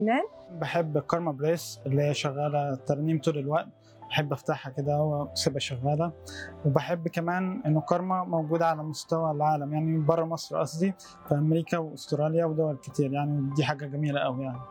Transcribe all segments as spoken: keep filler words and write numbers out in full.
بحب كارما بريس اللي هي شغاله ترنيم طول الوقت، بحب افتحها كده واسيبها شغاله. وبحب كمان انه كارما موجوده على مستوى العالم، يعني بره مصر قصدي، في امريكا واستراليا ودول كتير، يعني دي حاجه جميله قوي يعني.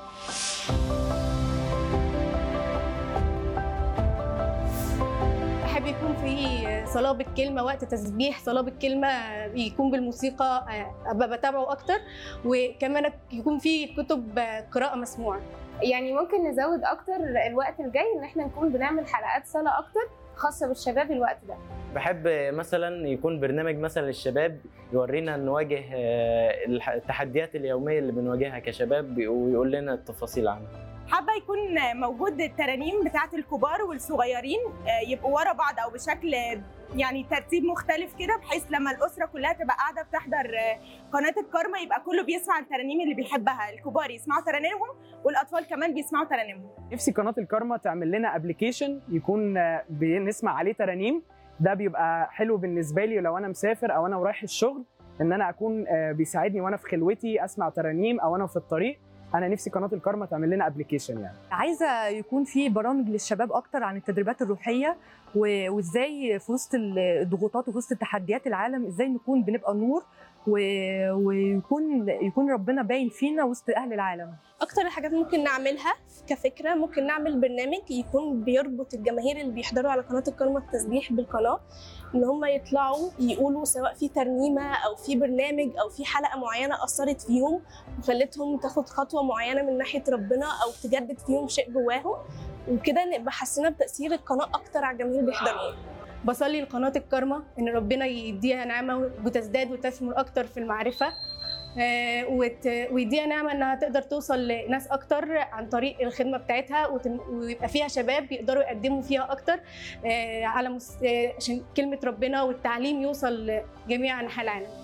بحب يكون في صلاة بالكلمة، وقت تسبيح صلاة بالكلمة يكون بالموسيقى، أبقى بتابعه أكتر. وكمان يكون في كتب قراءة مسموعة. يعني ممكن نزود أكتر الوقت الجاي إن احنا نكون بنعمل حلقات صلاة أكتر خاصة بالشباب الوقت ده. بحب مثلا يكون برنامج مثلا للشباب يورينا نواجه التحديات اليومية اللي بنواجهها كشباب ويقول لنا التفاصيل عنها. حابه يكون موجود الترانيم بتاعه الكبار والصغيرين يبقوا ورا بعض او بشكل يعني ترتيب مختلف كده، بحيث لما الاسره كلها تبقى قاعده بتحضر قناه الكارما يبقى كله بيسمع الترانيم اللي بيحبها، الكبار يسمعوا ترانيمهم والاطفال كمان بيسمعوا ترانيمهم. نفسي قناه الكارما تعمل لنا ابلكيشن يكون بنسمع عليه ترانيم، ده بيبقى حلو بالنسبه لي لو انا مسافر او انا ورايح الشغل، ان انا اكون بيساعدني وانا في خلوتي اسمع ترانيم او انا في الطريق. انا نفسي قناه الكارما تعمل لنا ابلكيشن. يعني عايزه يكون في برامج للشباب اكتر عن التدريبات الروحيه، وازاي في وسط الضغوطات وفي وسط التحديات العالم ازاي نكون بنبقى نور، ويكون يكون ربنا باين فينا وسط اهل العالم. اكتر الحاجات ممكن نعملها كفكره، ممكن نعمل برنامج يكون بيربط الجماهير اللي بيحضروا على قناه الكارما التسبيح بالقناه، ان هم يطلعوا يقولوا سواء في ترنيمه او في برنامج او في حلقه معينه اثرت فيهم وخلتهم تاخد خطوه معينه من ناحيه ربنا او تجدد فيهم شيء جواهم، وكده نبقى حسينا بتاثير القناه اكتر على الجماهير اللي بيحضروها. بصلي لقناه الكارما ان ربنا يديها نعمه وتزداد وتثمر اكتر في المعرفه، ويديها نعمه انها تقدر توصل لناس اكتر عن طريق الخدمه بتاعتها، ويبقى فيها شباب يقدروا يقدموا فيها اكتر على عشان كلمه ربنا والتعليم يوصل لجميع انحاء العالم.